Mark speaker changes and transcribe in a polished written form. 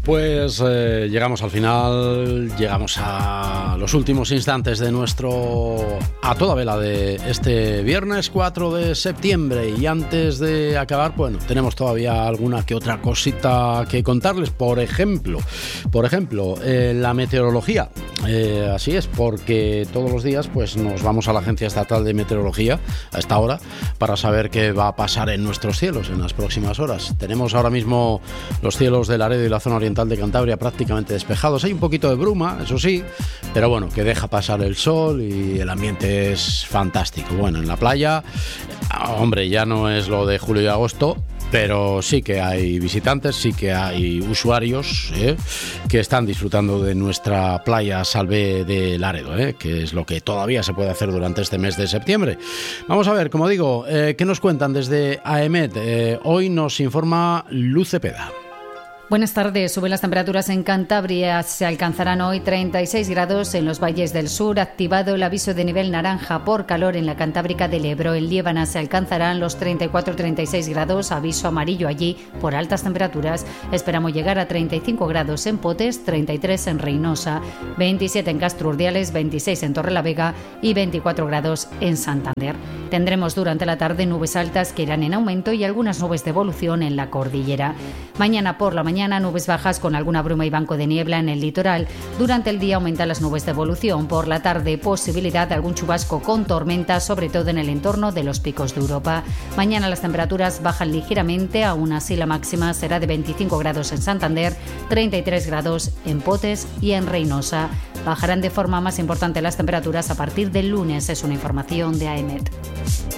Speaker 1: Pues llegamos al final, llegamos a los últimos instantes de nuestro A Toda Vela de este viernes 4 de septiembre y antes de acabar, bueno, tenemos todavía alguna que otra cosita que contarles, por ejemplo, la meteorología. Así es, porque todos los días pues nos vamos a la Agencia Estatal de Meteorología a esta hora para saber qué va a pasar en nuestros cielos en las próximas horas. Tenemos ahora mismo los cielos de Laredo y la zona oriental de Cantabria prácticamente despejados. Hay un poquito de bruma, eso sí, pero bueno, que deja pasar el sol y el ambiente es fantástico. Bueno, en la playa, hombre, ya no es lo de julio y agosto, pero sí que hay visitantes, sí que hay usuarios que están disfrutando de nuestra playa Salvé de Laredo, que es lo que todavía se puede hacer durante este mes de septiembre. Vamos a ver, como digo, ¿qué nos cuentan desde AEMET? Hoy nos informa Luz Cepeda.
Speaker 2: Buenas tardes. Suben las temperaturas en Cantabria. Se alcanzarán hoy 36 grados en los valles del sur. Activado el aviso de nivel naranja por calor en la Cantábrica del Ebro. En Liébana se alcanzarán los 34-36 grados. Aviso amarillo allí por altas temperaturas. Esperamos llegar a 35 grados en Potes, 33 en Reynosa, 27 en Castro Urdiales, 26 en Torrelavega y 24 grados en Santander. Tendremos durante la tarde nubes altas que irán en aumento y algunas nubes de evolución en la cordillera. Mañana por la mañana nubes bajas con alguna bruma y banco de niebla en el litoral. Durante el día aumentan las nubes de evolución. Por la tarde posibilidad de algún chubasco con tormenta, sobre todo en el entorno de los picos de Europa. Mañana las temperaturas bajan ligeramente, aún así la máxima será de 25 grados en Santander, 33 grados en Potes y en Reynosa. Bajarán de forma más importante las temperaturas a partir del lunes, es una información de AEMET.